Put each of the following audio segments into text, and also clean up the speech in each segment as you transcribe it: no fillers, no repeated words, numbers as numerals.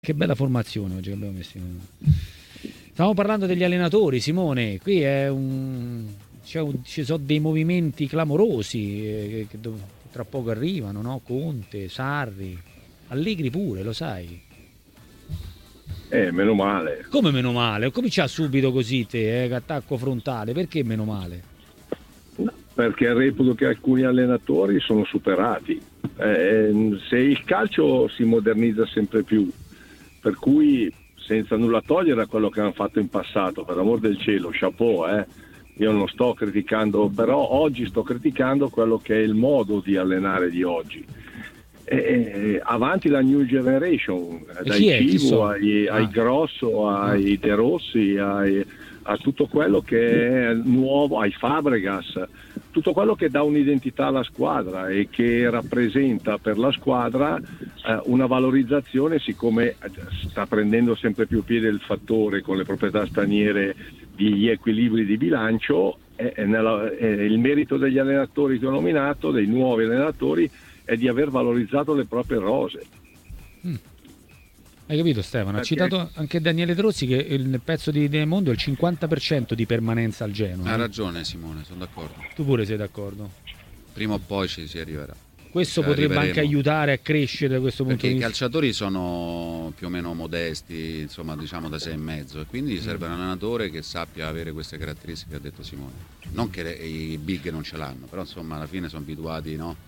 Che bella formazione oggi che abbiamo messo in... Stiamo parlando degli allenatori, Simone. Qui ci sono dei movimenti clamorosi che tra poco arrivano, no? Conte, Sarri, Allegri pure, lo sai. Meno male. Come meno male? Ho cominciato subito così te, attacco frontale. Perché meno male? No, perché reputo che alcuni allenatori sono superati. Se il calcio si modernizza sempre più, per cui senza nulla togliere a quello che hanno fatto in passato, per amor del cielo, chapeau, io non sto criticando, però oggi sto criticando quello che è il modo di allenare di oggi. Avanti la new generation, dai Cibo ai Grosso, ai De Rossi, a tutto quello che è nuovo, ai Fabregas, tutto quello che dà un'identità alla squadra e che rappresenta per la squadra una valorizzazione, siccome sta prendendo sempre più piede il fattore con le proprietà straniere di equilibri di bilancio. Il merito degli allenatori che ho nominato, dei nuovi allenatori, è di aver valorizzato le proprie rose. Hai capito, Stefano? Ha citato anche Daniele Trozzi che nel pezzo di Mondo è il 50% di permanenza al Genoa. Ha ragione Simone, sono d'accordo. Tu pure sei d'accordo? Prima o poi ci si arriverà. Questo potrebbe anche aiutare a crescere da questo punto di vista. Perché i calciatori sono più o meno modesti, insomma, diciamo da 6,5, e quindi serve un allenatore che sappia avere queste caratteristiche che ha detto Simone. Non che i big non ce l'hanno, però insomma alla fine sono abituati, no?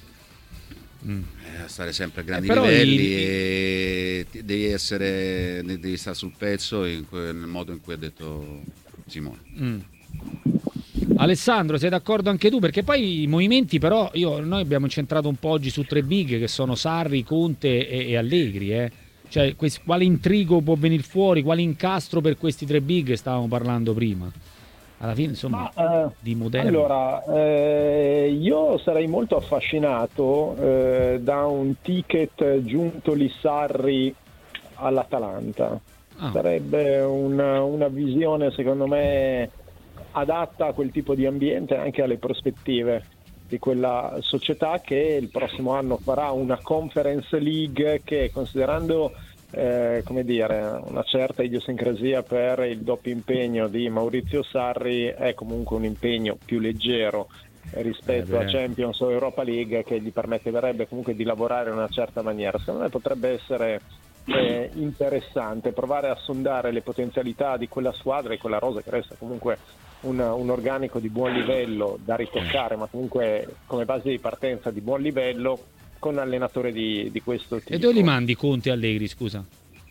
A stare sempre a grandi livelli e devi stare sul pezzo nel modo in cui ha detto Simone. Alessandro, sei d'accordo anche tu? Perché poi i movimenti, però, noi abbiamo incentrato un po' oggi su tre big che sono Sarri, Conte e Allegri. Cioè, quale intrigo può venire fuori, quale incastro per questi tre big stavamo parlando prima? Alla fine, insomma, di moderno. Allora, io sarei molto affascinato da un ticket giunto Sarri all'Atalanta. Sarebbe una visione, secondo me, adatta a quel tipo di ambiente e anche alle prospettive di quella società che il prossimo anno farà una Conference League che, considerando una certa idiosincrasia per il doppio impegno di Maurizio Sarri, è comunque un impegno più leggero rispetto a Champions o Europa League, che gli permetterebbe comunque di lavorare in una certa maniera. Secondo me potrebbe essere interessante provare a sondare le potenzialità di quella squadra e quella rosa, che resta comunque un organico di buon livello da ritoccare, ma comunque come base di partenza di buon livello, con un allenatore di questo tipo. E dove li mandi Conte e Allegri, scusa?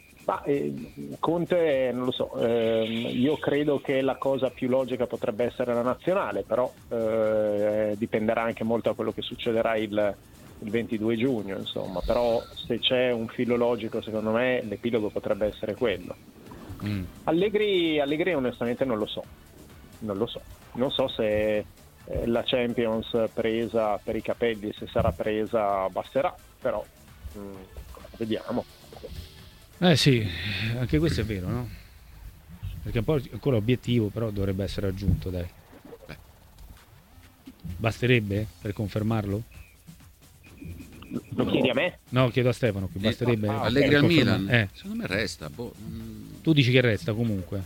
Conte non lo so, io credo che la cosa più logica potrebbe essere la nazionale, però dipenderà anche molto da quello che succederà il 22 giugno, insomma. Però se c'è un filo logico, secondo me l'epilogo potrebbe essere quello. Allegri onestamente non lo so, non so se la Champions presa per i capelli, se sarà presa, basterà, però vediamo. Sì, anche questo è vero, no? Perché un po' ancora obiettivo, però dovrebbe essere raggiunto, dai. Basterebbe per confermarlo? Lo chiedi a me? No, chiedo a Stefano, qui basterebbe. Allegri al Milan? Secondo me resta. Tu dici che resta comunque?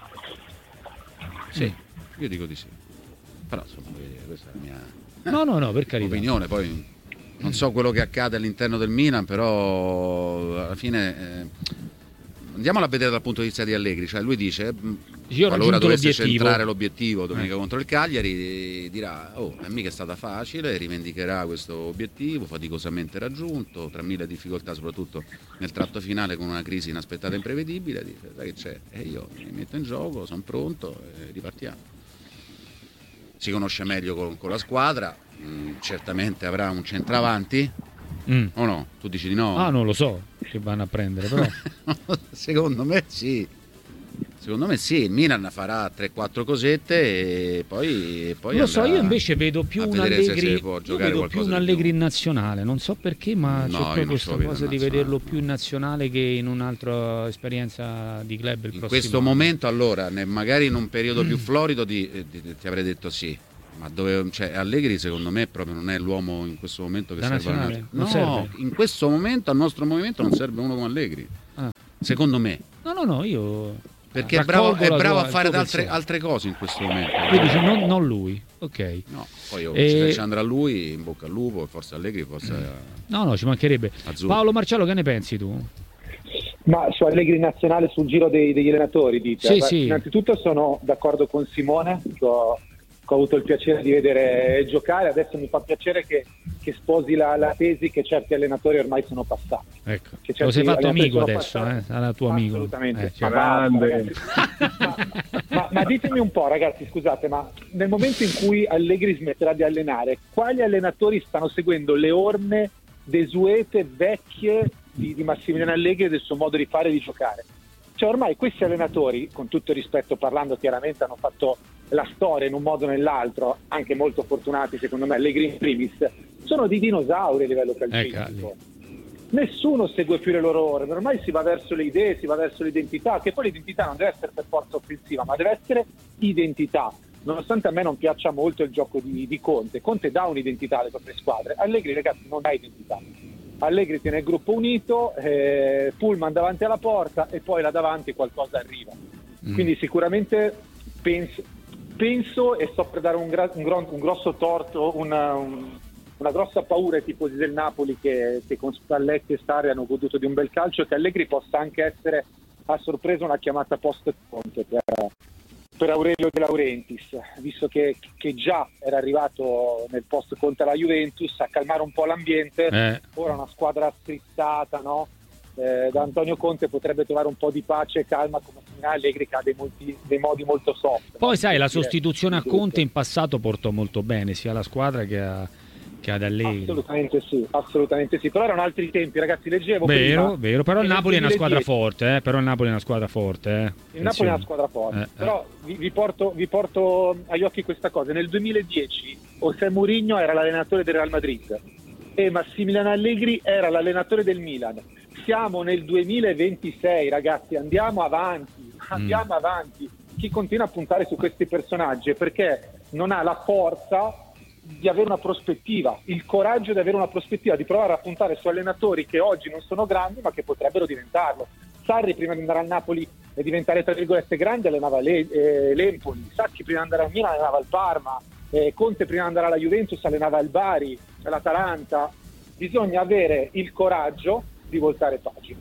Sì, io dico di sì. Però insomma, questa è la mia no, per carità, opinione. Poi non so quello che accade all'interno del Milan, però alla fine andiamola a vedere dal punto di vista di Allegri. Cioè lui dice, qualora dovesse centrare l'obiettivo domenica contro il Cagliari, dirà è mica stata facile, rivendicherà questo obiettivo faticosamente raggiunto, tra mille difficoltà, soprattutto nel tratto finale con una crisi inaspettata e imprevedibile. Dice, sai che c'è? Io mi metto in gioco, sono pronto e ripartiamo. Si conosce meglio con la squadra, certamente avrà un centravanti, o no? Tu dici di no? Non lo so che vanno a prendere, però secondo me sì, il Milan farà 3-4 cosette e poi non lo so. Io invece vedo più un Allegri, in nazionale, non so perché, ma c'è proprio questa cosa di vederlo più in nazionale che in un'altra esperienza di club in questo momento. Allora, magari in un periodo più florido ti avrei detto sì, ma Allegri secondo me proprio non è l'uomo in questo momento che da serve serve. In questo momento al nostro movimento non serve uno come Allegri. secondo me. No, io... Perché è bravo a fare altre cose in questo momento. Quindi non lui, ok. No, poi se andrà lui, in bocca al lupo, forse Allegri, forse... No, ci mancherebbe. Azzurro. Paolo Marcello, che ne pensi tu? Ma su Allegri nazionale, sul giro degli allenatori, dite? Sì. Innanzitutto sono d'accordo con Simone, che ho avuto il piacere di vedere giocare. Adesso mi fa piacere che sposi la tesi che certi allenatori ormai sono passati. Ecco, lo sei fatto amico adesso, sarà tuo amico. Assolutamente. Grande. Ma ditemi un po', ragazzi, scusate, ma nel momento in cui Allegri smetterà di allenare, quali allenatori stanno seguendo le orme desuete, vecchie di Massimiliano Allegri e del suo modo di fare e di giocare? Cioè ormai questi allenatori, con tutto il rispetto parlando, chiaramente hanno fatto la storia in un modo o nell'altro, anche molto fortunati secondo me, Allegri in primis, sono di dinosauri a livello calcistico. Nessuno segue più le loro orme, ormai si va verso le idee, si va verso l'identità, che poi l'identità non deve essere per forza offensiva, ma deve essere identità. Nonostante a me non piaccia molto il gioco di Conte dà un'identità alle proprie squadre. Allegri, ragazzi, non ha identità. Allegri tiene il gruppo unito, Pullman davanti alla porta e poi là davanti qualcosa arriva. Quindi sicuramente penso e sto per dare un grosso torto, una grossa paura ai tifosi del Napoli che con Spalletti e Sarri hanno goduto di un bel calcio, che Allegri possa anche essere a sorpresa una chiamata post Conte per Aurelio De Laurentiis, visto che già era arrivato nel post Conte alla Juventus a calmare un po' l'ambiente. Ora una squadra strizzata, no? Da Antonio Conte potrebbe trovare un po' di pace e calma, come Allegri che ha dei modi molto soft. Poi sai, la sostituzione a Conte in passato portò molto bene sia alla squadra che ad Allegri. Assolutamente sì, però erano altri tempi, ragazzi. Leggevo vero, però il Napoli è una 2010. squadra forte, Il Napoli è una squadra forte, Il Napoli è una squadra forte, però vi porto agli occhi questa cosa. Nel 2010 José Mourinho era l'allenatore del Real Madrid e Massimiliano Allegri era l'allenatore del Milan. Siamo nel 2026, ragazzi, andiamo avanti. Chi continua a puntare su questi personaggi è perché non ha la forza di avere una prospettiva, il coraggio di avere una prospettiva, di provare a puntare su allenatori che oggi non sono grandi ma che potrebbero diventarlo. Sarri prima di andare al Napoli e diventare tra virgolette grande allenava l'Empoli, Sacchi prima di andare al Milan allenava il Parma, Conte prima di andare alla Juventus allenava il Bari, l'Atalanta. Bisogna avere il coraggio di voltare pagina.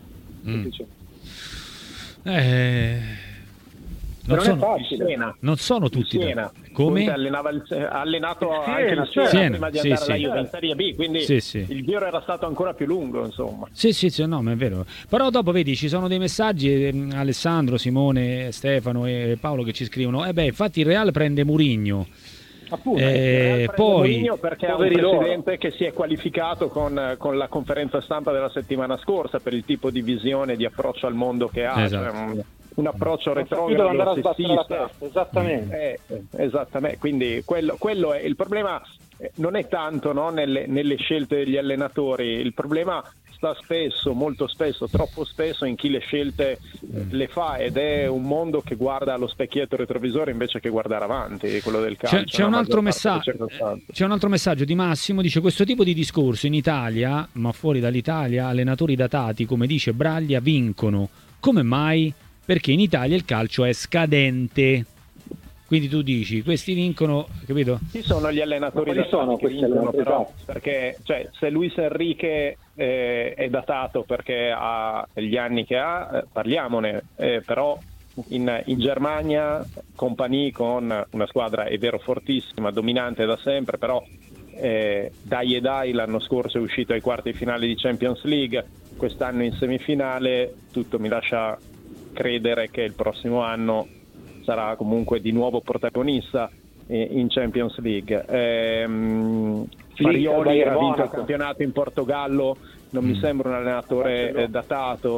Non sono tutti come ha allenato anche il Siena prima di andare alla Juve in Serie B, quindi il giro era stato ancora più lungo, insomma. No, ma è vero. Però dopo vedi ci sono dei messaggi, Alessandro, Simone, Stefano e Paolo che ci scrivono infatti il Real prende Mourinho. Appunto, poi perché ha un presidente che si è qualificato con la conferenza stampa della settimana scorsa per il tipo di visione, di approccio al mondo che ha. Esatto. Un approccio retrogrado sessista. Esattamente. Quindi quello è il problema. Non è tanto nelle scelte degli allenatori, il problema sta molto spesso, troppo spesso in chi le scelte le fa, ed è un mondo che guarda allo specchietto retrovisore invece che guardare avanti, quello del calcio. C'è un altro messaggio di Massimo, dice: questo tipo di discorso in Italia, ma fuori dall'Italia, allenatori datati come dice Braglia vincono. Come mai? Perché in Italia il calcio è scadente. Quindi tu dici, questi vincono, capito? Chi sono gli allenatori che vincono, però? Perché se Luis Enrique è datato perché ha gli anni che ha, parliamone, però in Germania Compagnie, con una squadra è vero fortissima, dominante da sempre, però dai l'anno scorso è uscito ai quarti finali di Champions League, quest'anno in semifinale, tutto mi lascia credere che il prossimo anno sarà comunque di nuovo protagonista in Champions League. Farioli ha vinto il campionato in Portogallo, non mi sembra un allenatore datato.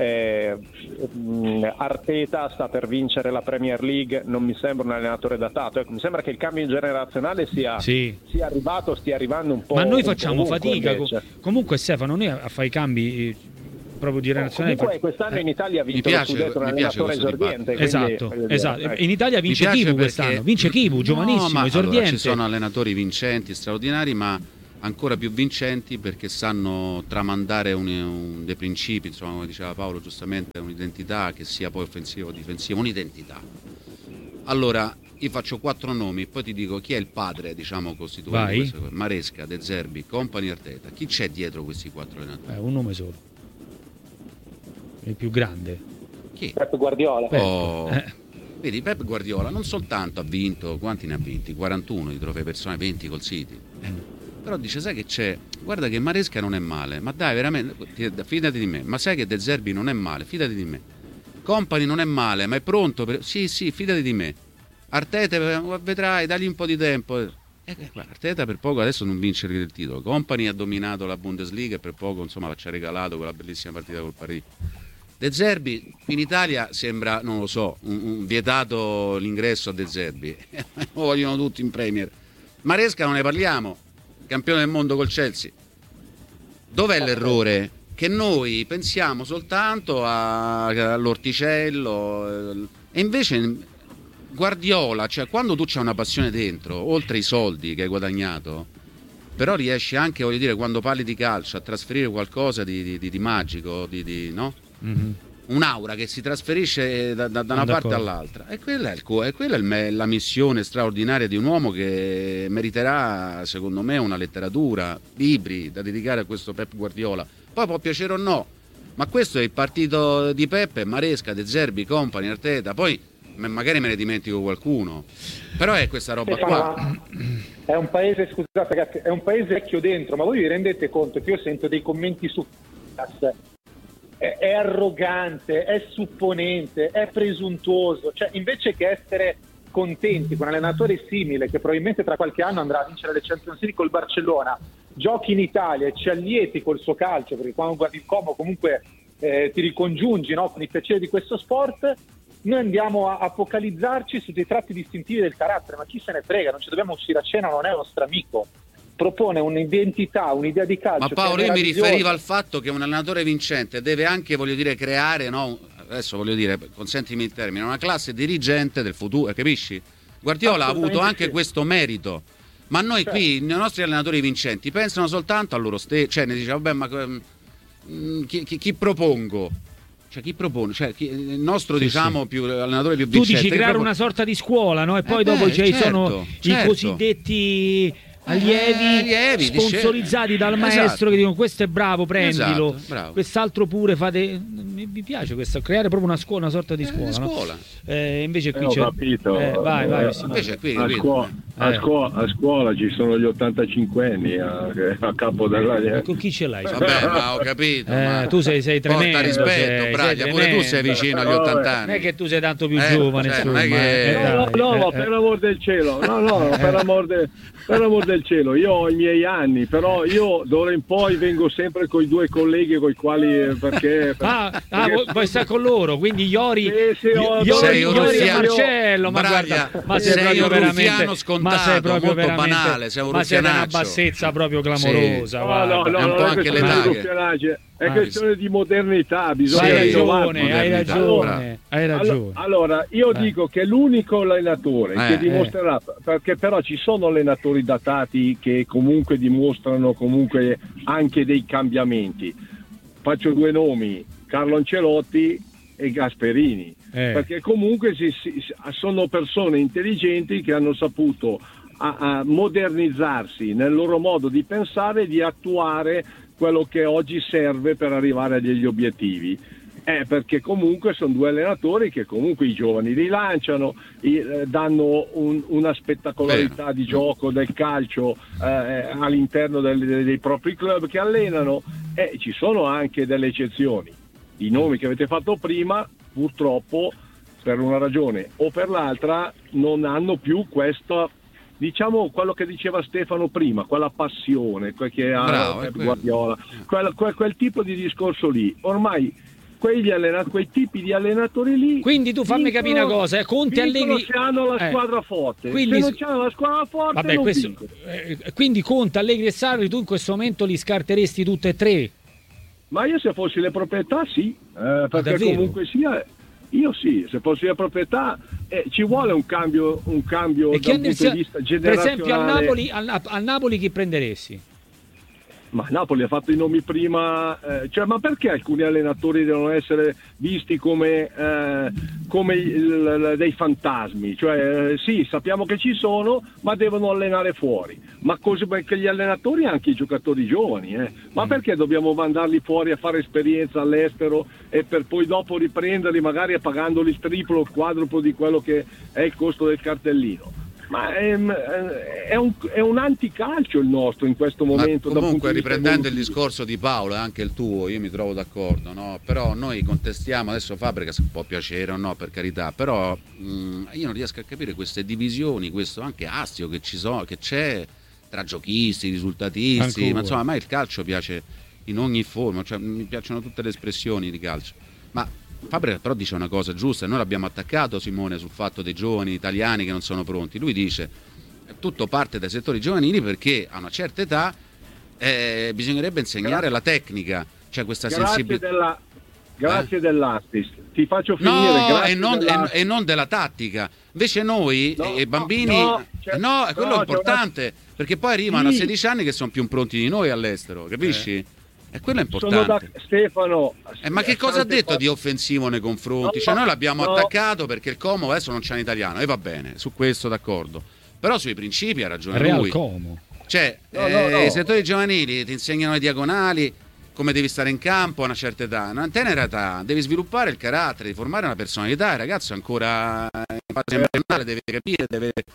Arteta sta per vincere la Premier League, non mi sembra un allenatore datato. Ecco, mi sembra che il cambio generazionale sia arrivato, stia arrivando un po'. Ma noi facciamo fatica. Comunque Stefano, noi a fare i cambi proprio generazionale. Comunque quest'anno in Italia ha vinto lo scudetto un allenatore esordiente. Esatto. In Italia vince Chivu quest'anno, vince Chivu, giovanissimo, esordiente. Allora, ci sono allenatori vincenti, straordinari, ma ancora più vincenti perché sanno tramandare dei principi, insomma, come diceva Paolo giustamente, un'identità che sia poi offensiva o difensiva, un'identità. Allora, io faccio 4 nomi, poi ti dico chi è il padre, diciamo, costituente di questo: Maresca, De Zerbi, Company, Arteta. Chi c'è dietro questi 4 allenatori? Un nome solo. Il più grande. Chi? Pep Guardiola. Vedi, Pep Guardiola non soltanto ha vinto, quanti ne ha vinti? 41 di trofei personali, 20 col City. Però dice, sai che c'è? Guarda che Maresca non è male, ma dai, veramente, fidati di me. Ma sai che De Zerbi non è male, fidati di me. Company non è male, ma è pronto per... Sì, fidati di me. Arteta, vedrai, dagli un po' di tempo. Arteta per poco adesso non vince il titolo. Company ha dominato la Bundesliga e per poco, insomma, ci ha regalato quella bellissima partita col Paris. De Zerbi in Italia sembra, non lo so, un vietato l'ingresso a De Zerbi. Lo vogliono tutti in Premier. Maresca non ne parliamo, campione del mondo col Chelsea. Dov'è l'errore? Che noi pensiamo soltanto all'orticello e invece Guardiola, cioè quando tu c'hai una passione dentro, oltre i soldi che hai guadagnato, però riesci anche, voglio dire, quando parli di calcio a trasferire qualcosa di magico, no? Mm-hmm. Un'aura che si trasferisce da una parte all'altra, e quella è la missione straordinaria di un uomo che meriterà, secondo me, una letteratura, libri da dedicare a questo Pep Guardiola. Poi può piacere o no, ma questo è il partito di Peppe, Maresca, De Zerbi, Company, Arteta. Poi magari me ne dimentico qualcuno, però è questa roba qua. È un paese, scusate ragazzi, è un paese vecchio dentro, ma voi vi rendete conto che io sento dei commenti su è arrogante, è supponente, è presuntuoso, cioè invece che essere contenti con un allenatore simile che probabilmente tra qualche anno andrà a vincere le Champions League col Barcellona, giochi in Italia e ci allieti col suo calcio, perché quando guardi il Como comunque ti ricongiungi, no, con i piaceri di questo sport. Noi andiamo a focalizzarci su dei tratti distintivi del carattere, ma chi se ne frega, non ci dobbiamo uscire a cena, non è un nostro amico. Propone un'identità, un'idea di calcio. Ma Paolo, io mi riferivo al fatto che un allenatore vincente deve anche, voglio dire, creare, no? Adesso voglio dire, consentimi il termine, una classe dirigente del futuro, capisci? Guardiola ha avuto anche questo merito, ma noi qui, i nostri allenatori vincenti, pensano soltanto a loro stessi, cioè ne dice, vabbè, ma chi propongo? Cioè chi propone? Cioè, il nostro più allenatore più vincente. Tu dici creare una sorta di scuola, no? E poi dopo sono i cosiddetti allievi sponsorizzati dal maestro, che dicono questo è bravo, prendilo, bravo. Quest'altro pure fate. Mi piace questo, creare proprio una scuola, una sorta di scuola, scuola. No? Invece qui c'è capito. Vai. Invece qui a scuola ci sono gli 85 anni a capo della. Con chi ce l'hai? Vabbè, ma ho capito. Tu sei tremendo. Porta rispetto, Braglia, pure tu sei vicino agli 80 anni. Non è che tu sei tanto più giovane, insomma. No, per l'amor del cielo. No, per l'amor del cielo. Io ho i miei anni, però io d'ora in poi vengo sempre con i 2 colleghi con i quali perché vuoi stare con loro, quindi Iori e Marcello, ma sei proprio veramente scontato, molto banale, sei un ma sei una bassezza proprio clamorosa. No, è un po' anche l'età. È questione di modernità, bisogna hai ragione. Allora, io dico che l'unico allenatore che dimostrerà, perché però ci sono allenatori datati che comunque dimostrano comunque anche dei cambiamenti. Faccio 2 nomi, Carlo Ancelotti e Gasperini, perché comunque sono persone intelligenti che hanno saputo a modernizzarsi nel loro modo di pensare e di attuare quello che oggi serve per arrivare a degli obiettivi. Perché comunque sono 2 allenatori che comunque i giovani rilanciano, danno una spettacolarità di gioco del calcio all'interno dei propri club che allenano, e ci sono anche delle eccezioni. I nomi che avete fatto prima purtroppo per una ragione o per l'altra non hanno più questa, diciamo, quello che diceva Stefano prima, quella passione che ha Pep Guardiola, quel tipo di discorso lì. Ormai quei tipi di allenatori lì. Quindi tu fammi capire una cosa, Conte Allegri se hanno la squadra forte, quindi, se non c'hanno la squadra forte quindi Conte, Allegri e Sarri tu in questo momento li scarteresti tutte e 3? Ma io se fossi le proprietà sì, perché comunque sia io sì, se fossi la proprietà ci vuole un cambio e da un punto di vista generazionale. Per esempio al Napoli chi prenderesti? Ma Napoli ha fatto i nomi prima, ma perché alcuni allenatori devono essere visti come dei fantasmi? Sì, sappiamo che ci sono, ma devono allenare fuori. Ma così, perché gli allenatori anche i giocatori giovani, ma perché dobbiamo mandarli fuori a fare esperienza all'estero e per poi dopo riprenderli magari pagandoli il triplo o il quadruplo di quello che è il costo del cartellino? Ma è un anticalcio il nostro in questo momento. Ma comunque, riprendendo il discorso di Paolo e anche il tuo, io mi trovo d'accordo, no? Però noi contestiamo adesso Fabregas, può piacere o no, per carità, però io non riesco a capire queste divisioni, questo anche astio che c'è tra giochisti, risultatisti, ma insomma a me il calcio piace in ogni forma, mi piacciono tutte le espressioni di calcio. Ma Fabregas però dice una cosa giusta, noi l'abbiamo attaccato Simone sul fatto dei giovani italiani che non sono pronti. Lui dice tutto parte dai settori giovanili perché a una certa età bisognerebbe insegnare la tecnica, cioè questa sensibilità. Grazie dell'assist, ti faccio finire. E non della tattica. Invece noi i bambini quello è importante, perché poi arrivano a 16 anni che sono più pronti di noi all'estero, capisci? E quello è importante. Stefano. Ma che cosa ha detto di offensivo nei confronti? Noi l'abbiamo attaccato perché il Como adesso non c'è in italiano, e va bene, su questo d'accordo. Però sui principi ha ragione lui. Como. I settori giovanili ti insegnano le diagonali, come devi stare in campo a una certa età, una tenera età, devi sviluppare il carattere, devi formare una personalità. Il ragazzo è ancora in fase embrionale, deve capire,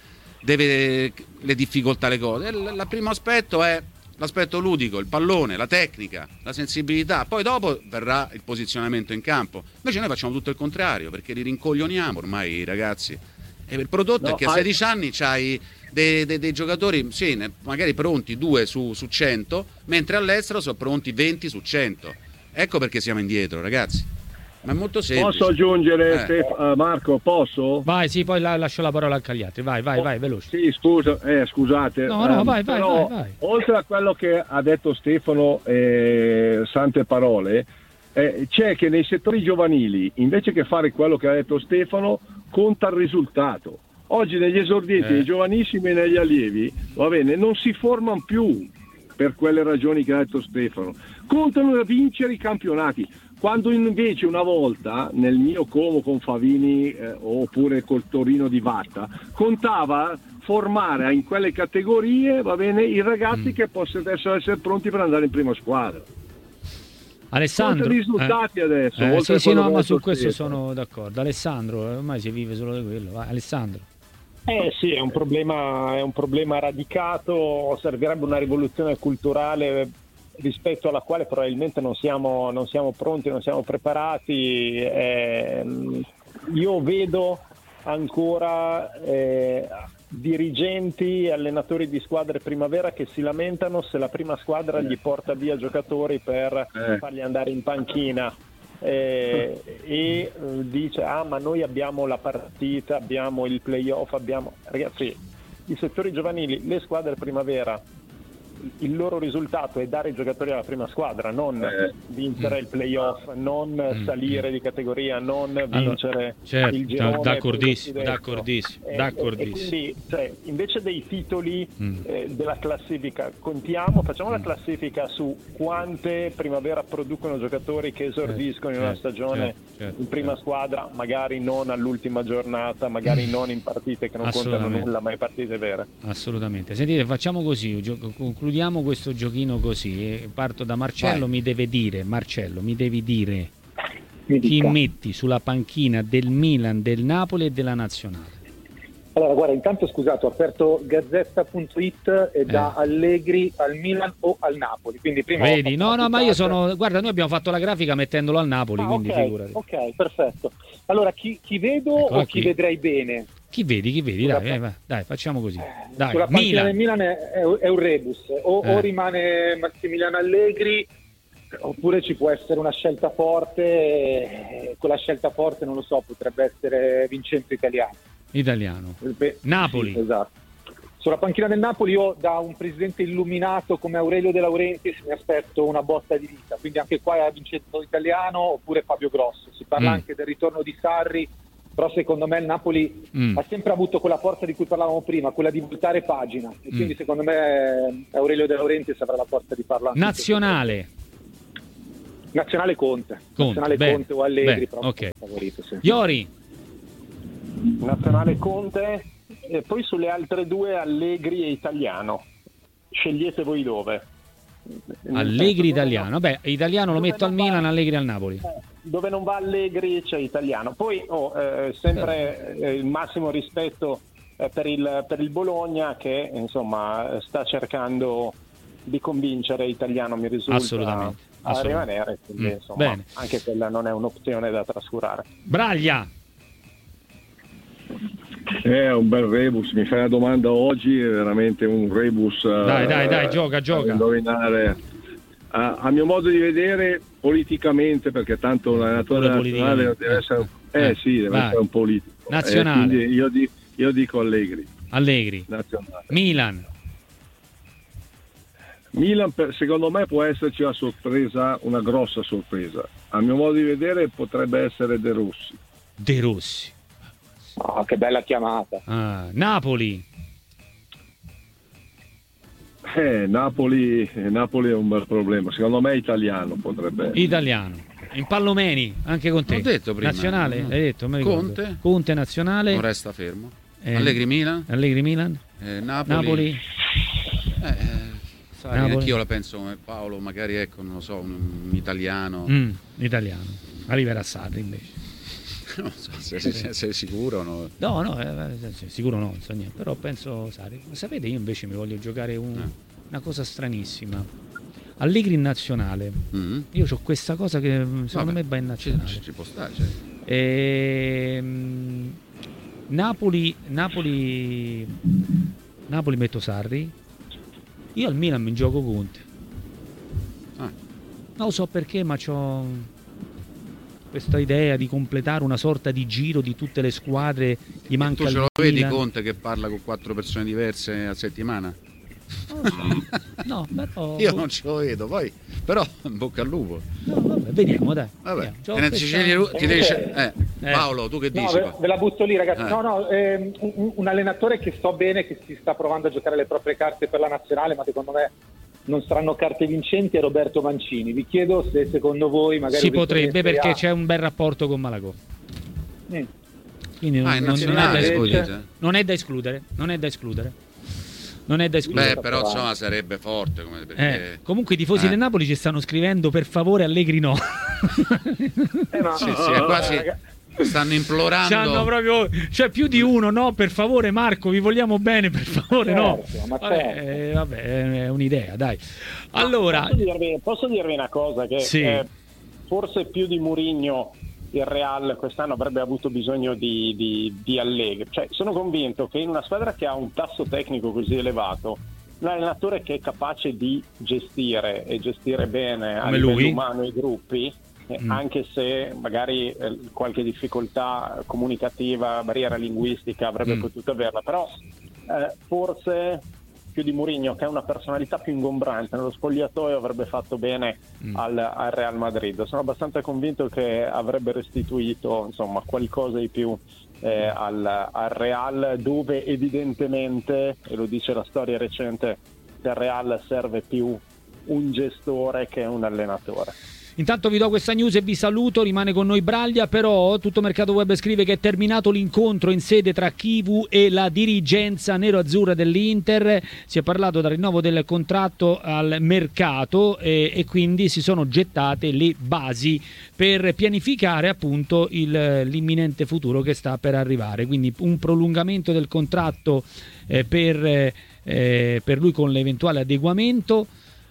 deve le difficoltà, le cose. Il primo aspetto è l'aspetto ludico, il pallone, la tecnica, la sensibilità, poi dopo verrà il posizionamento in campo. Invece noi facciamo tutto il contrario, perché li rincoglioniamo ormai i ragazzi. E il prodotto è che a 16 anni c'hai dei giocatori, sì, magari pronti 2 su 100, mentre all'estero sono pronti 20 su 100. Ecco perché siamo indietro, ragazzi. Ma è molto semplice. Posso aggiungere, Marco, posso? Vai, sì, poi lascio la parola anche agli altri. Vai, veloce. Sì, scusate. No, vai. Oltre a quello che ha detto Stefano, sante parole, c'è che nei settori giovanili, invece che fare quello che ha detto Stefano, conta il risultato. Oggi negli esordienti, nei giovanissimi e negli allievi, va bene, non si formano più per quelle ragioni che ha detto Stefano. Contano a vincere i campionati. Quando invece una volta nel mio Como con Favini oppure col Torino di Vatta contava formare in quelle categorie, va bene, i ragazzi che possono essere pronti per andare in prima squadra. Alessandro, i risultati adesso. Sì, no, ma su questo sono d'accordo. Alessandro, ormai si vive solo di quello. Vai, Alessandro. Sì, è un problema radicato, servirebbe una rivoluzione culturale rispetto alla quale probabilmente non siamo pronti, non siamo preparati. Io vedo ancora dirigenti e allenatori di squadre primavera che si lamentano se la prima squadra gli porta via giocatori per farli andare in panchina. Dice ma noi abbiamo la partita, abbiamo il playoff, ragazzi, i settori giovanili, le squadre primavera, il loro risultato è dare i giocatori alla prima squadra, non vincere il playoff, non salire di categoria, non vincere il girone. D'accordissimo. E quindi, invece dei titoli della classifica, facciamo la classifica su quante primavera producono giocatori che esordiscono in una stagione in prima squadra, magari non all'ultima giornata, magari non in partite che non contano nulla, ma in partite vere. Assolutamente. Sentite, facciamo così, concludiamo questo giochino così. Parto da Marcello. Vai. Marcello, mi devi dire chi metti sulla panchina del Milan, del Napoli e della Nazionale. Allora, guarda, intanto scusate, ho aperto gazzetta.it e da Allegri al Milan o al Napoli. Quindi prima vedi? No, ma io guarda, noi abbiamo fatto la grafica mettendolo al Napoli, quindi okay, figurati. Ok, perfetto. Allora, chi vedo o chi vedrei bene? Chi vedi, dai, facciamo così. Dai, sulla panchina del Milan è un rebus, o rimane Massimiliano Allegri, oppure ci può essere una scelta forte, quella scelta forte non lo so, potrebbe essere Vincenzo Italiano. Napoli. Sì, esatto. Sulla panchina del Napoli io da un presidente illuminato come Aurelio De Laurentiis mi aspetto una botta di vita, quindi anche qua è Vincenzo Italiano oppure Fabio Grosso. Si parla anche del ritorno di Sarri, però secondo me il Napoli ha sempre avuto quella forza di cui parlavamo prima, quella di voltare pagina, e quindi secondo me Aurelio De Laurentiis avrà la forza di farlo anche. Nazionale Conte o Allegri, però favorito, sì. Iori. Nazionale Conte, e poi sulle altre due Allegri e Italiano. Scegliete voi dove. Allegri Italiano, Italiano lo metto al Milan, Allegri al Napoli. Dove non va Allegri c'è Italiano. Poi sempre il massimo rispetto per il Bologna, che insomma sta cercando di convincere Italiano, mi risulta, a rimanere, quindi insomma anche quella non è un'opzione da trascurare. Braglia. È un bel rebus, mi fai la domanda oggi, è veramente un rebus. Dai, gioca. Indovinare. A mio modo di vedere, politicamente, perché tanto un allenatore nazionale deve essere, deve essere un politico. Nazionale. Quindi io dico Allegri. Nazionale. Milan, secondo me può esserci una grossa sorpresa. A mio modo di vedere potrebbe essere De Rossi. Oh, che bella chiamata. Napoli. Napoli è un bel problema. Secondo me Italiano potrebbe essere. Italiano. Impallomeni, anche con te. L'ho detto prima. Nazionale, hai detto? Conte nazionale. Non resta fermo. Allegri Milan. Napoli. Anch'io la penso come Paolo, magari non lo so, un italiano. Italiano. Arriverà Sarri invece. Non so, sei sicuro? No, sicuro no, non so niente, però penso Sarri. Sapete, io invece mi voglio giocare una cosa stranissima. Allegri in nazionale. Io ho questa cosa che secondo me va in nazionale. Ci può stare, Napoli metto Sarri. Io al Milan mi gioco Conte. Non lo so perché, ma c'ho questa idea di completare una sorta di giro di tutte le squadre. Gli manca tu ce lo vedi Conte che parla con 4 persone diverse a settimana? No, però io non ce lo vedo, poi però in bocca al lupo. No, vabbè, vediamo, dai. Ti dice Paolo, tu che dici? Ve la butto lì, ragazzi. Un allenatore che so bene che si sta provando a giocare le proprie carte per la nazionale, ma secondo me non saranno carte vincenti, è Roberto Mancini. Vi chiedo se secondo voi magari si potrebbe, perché c'è un bel rapporto con Malagò. Quindi non è da escludere. Però insomma sarebbe forte perché... Comunque i tifosi del Napoli ci stanno scrivendo per favore Allegri no. È quasi stanno implorando. C'hanno proprio, più di uno, no, per favore Marco, vi vogliamo bene, per favore, no. Vabbè, è un'idea, dai. Allora, posso dirvi una cosa, che forse più di Mourinho il Real quest'anno avrebbe avuto bisogno di Allegri. Sono convinto che in una squadra che ha un tasso tecnico così elevato, un allenatore che è capace di gestire bene a livello umano i gruppi, anche se magari qualche difficoltà comunicativa, barriera linguistica avrebbe potuto averla, però forse più di Mourinho, che ha una personalità più ingombrante nello spogliatoio, avrebbe fatto bene al Real Madrid. Sono abbastanza convinto che avrebbe restituito insomma qualcosa di più al Real, dove evidentemente, e lo dice la storia recente del Real, serve più un gestore che un allenatore. Intanto vi do questa news e vi saluto, rimane con noi Braglia, però Tutto Mercato Web scrive che è terminato l'incontro in sede tra Chivu e la dirigenza nero-azzurra dell'Inter, si è parlato del rinnovo del contratto al mercato e quindi si sono gettate le basi per pianificare appunto l'imminente futuro che sta per arrivare, quindi un prolungamento del contratto per lui con l'eventuale adeguamento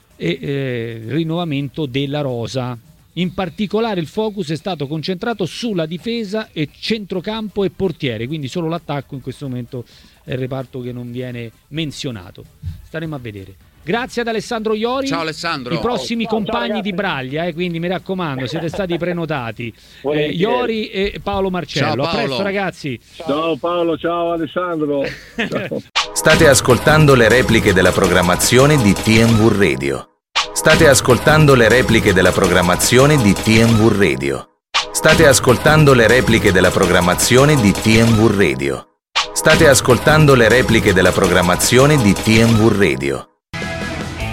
e rinnovamento della rosa. In particolare il focus è stato concentrato sulla difesa e centrocampo e portiere, quindi solo l'attacco in questo momento è il reparto che non viene menzionato. Staremo a vedere. Grazie ad Alessandro Iori. Ciao Alessandro. I prossimi compagni di Braglia, quindi mi raccomando, siete stati prenotati. Iori e Paolo Marcello. Ciao, Paolo. A presto ragazzi. Ciao Paolo, ciao Alessandro. Ciao. State ascoltando le repliche della programmazione di TMV Radio. State ascoltando le repliche della programmazione di TMV Radio. State ascoltando le repliche della programmazione di TMV Radio. State ascoltando le repliche della programmazione di TMV Radio. State ascoltando le repliche della programmazione di TMV Radio.